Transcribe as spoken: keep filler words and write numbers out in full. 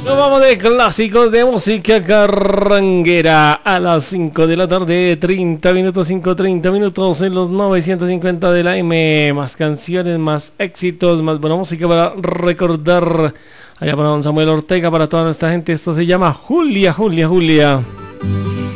Nos vamos de clásicos de música carranguera a las cinco de la tarde, treinta minutos, cinco treinta minutos en los novecientos cincuenta de la M. Más canciones, más éxitos, más buena música para recordar. Allá para don Samuel Ortega, para toda nuestra gente. Esto se llama Julia, Julia, Julia.